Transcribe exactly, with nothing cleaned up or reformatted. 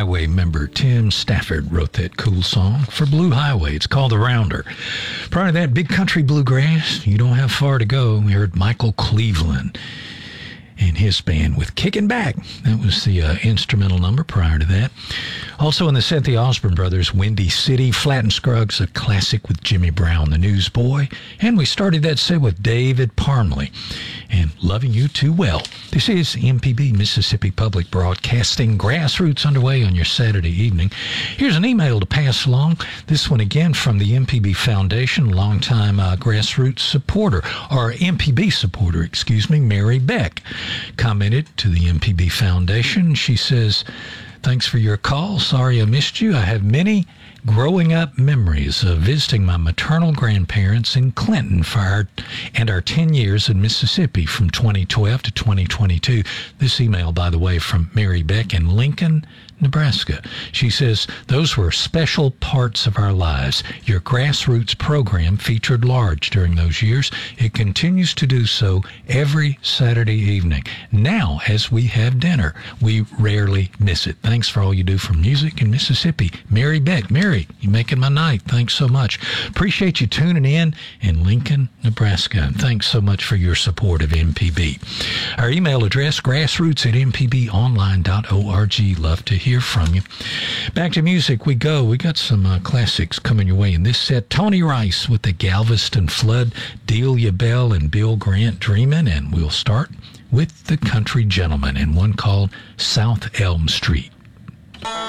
Highway member Tim Stafford wrote that cool song for Blue Highway. It's called The Rounder. Prior to that, Big Country Bluegrass, You Don't Have Far to Go. We heard Michael Cleveland and his band with Kicking Back. That was the uh, instrumental number prior to that. Also in the set, the Osborne Brothers, Windy City, Flat and Scruggs, a classic with Jimmy Brown, the Newsboy. And we started that set with David Parmley and Loving You Too Well. This is M P B, Mississippi Public Broadcasting, Grassroots underway on your Saturday evening. Here's an email to pass along. This one again from the M P B Foundation, longtime uh, Grassroots supporter, or M P B supporter, excuse me, Mary Beck. Commented to the M P B Foundation. She says, thanks for your call. Sorry I missed you. I have many growing up memories of visiting my maternal grandparents in Clinton for our, and our ten years in Mississippi from twenty twelve to twenty twenty-two. This email, by the way, from Mary Beck in Lincoln, Nebraska. She says, those were special parts of our lives. Your grassroots program featured large during those years. It continues to do so every Saturday evening. Now, as we have dinner, we rarely miss it. Thanks for all you do for music in Mississippi. Mary Beck. Mary, you're making my night. Thanks so much. Appreciate you tuning in in Lincoln, Nebraska. And thanks so much for your support of M P B. Our email address, grassroots at m p b online dot org. Love to hear from you. Back to music we go. We got some uh, classics coming your way in this set. Tony Rice with the Galveston Flood, Delia Bell and Bill Grant Dreamin', and we'll start with the Country Gentleman and one called South Elm Street.